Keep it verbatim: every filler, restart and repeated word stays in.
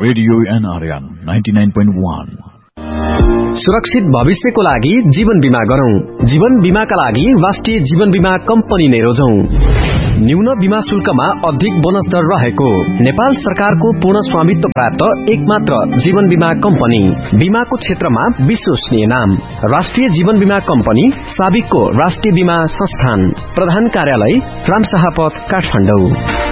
Radio NRN ninety nine point one. सुरक्षित भविष्यको लागि जीवन बीमा गरौं। जीवन बीमाका लागि राष्ट्रिय जीवन बीमा कम्पनी नै रोजौं। न्यून बीमा शुल्कमा अधिक बोनस दर रहेको नेपाल सरकारको पूर्ण स्वामित्व प्राप्त एकमात्र जीवन बीमा कम्पनी। बीमाको क्षेत्रमा विश्वसनीय नाम राष्ट्रिय जीवन बीमा कम्पनी, साबिकको राष्ट्रिय बीमा संस्थान। प्रधान कार्यालय रामशाह पथ, काठमाडौँ।